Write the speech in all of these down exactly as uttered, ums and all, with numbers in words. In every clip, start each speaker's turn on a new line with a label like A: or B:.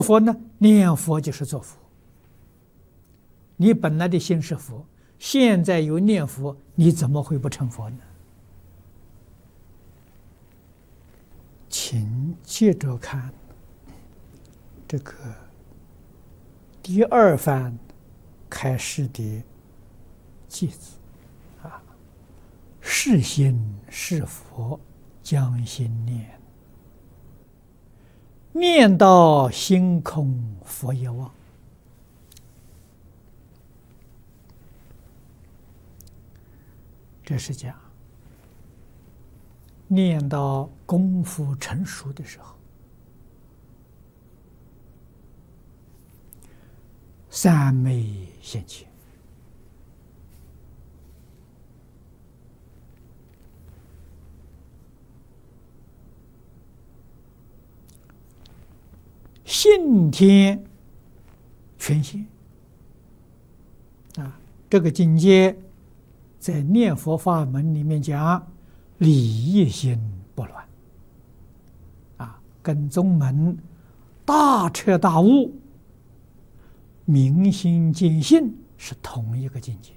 A: 佛呢，念佛就是做佛。你本来的心是佛，现在有念佛，你怎么会不成佛呢？请接着看这个第二番开示的偈子啊，是心是佛，将心念，念到心空，佛也忘。这是讲念到功夫成熟的时候，三昧现前，信天全现啊！这个境界在念佛法门里面讲，理一心不乱啊，跟宗门大彻大悟、明心见性是同一个境界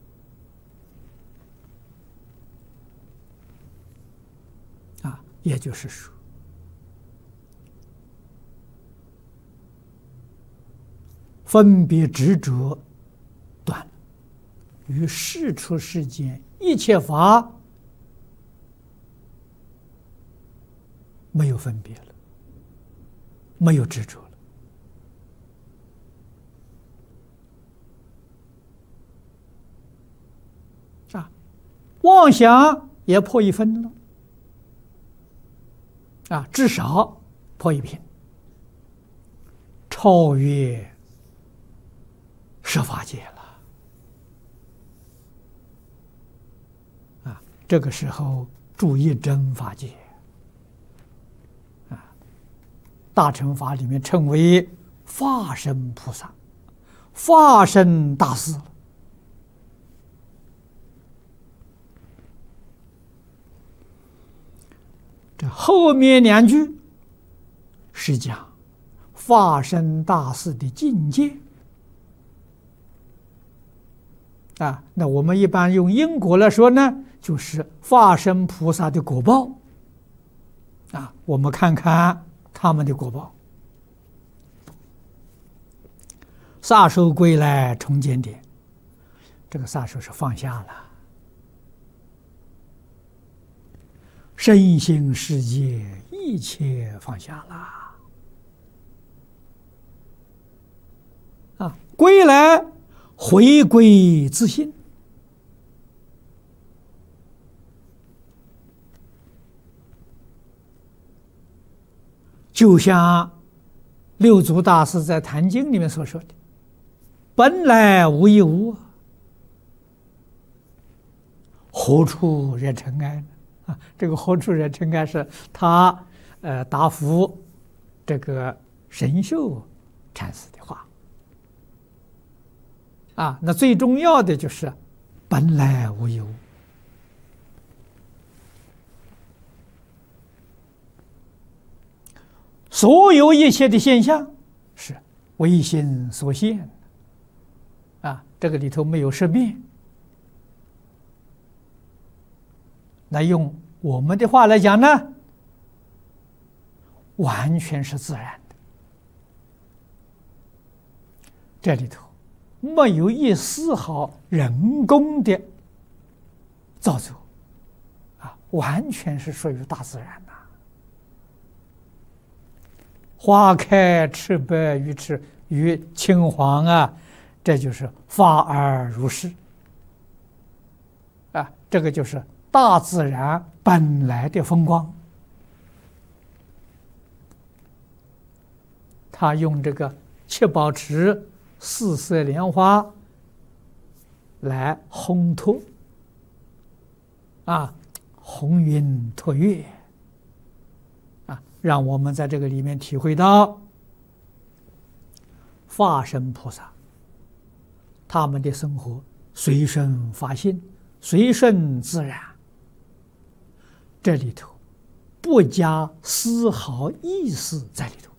A: 啊，也就是说，分别执着断了，与世出世间一切法没有分别了，没有执着了啊，妄想也破一分了啊，至少破一品，超越十法界了啊！这个时候注意真法界啊，大乘法里面称为法身菩萨、法身大士。这后面两句是讲法身大士的境界啊，那我们一般用因果来说呢，就是法身菩萨的果报啊。我们看看他们的果报：撒手归来重见点，这个撒手是放下了；身心世界一切放下了啊，归来。回归自信，就像六祖大师在《坛经》里面所说的：“本来无一物，何处惹尘埃呢？”啊，这个“何处惹尘埃”是他呃答复这个神秀禅师的话。啊，那最重要的就是本来无一物，所有一切的现象是唯心所现啊，这个里头没有设变。那用我们的话来讲呢，完全是自然的，这里头没有一丝毫人工的造作啊，完全是属于大自然呐、啊。花开赤白与赤与青黄啊，这就是法而如是啊，这个就是大自然本来的风光。他用这个七宝池四色莲花来烘托啊，红云托月啊，让我们在这个里面体会到法身菩萨他们的生活随顺法性，随顺自然，这里头不加丝毫意思在里头。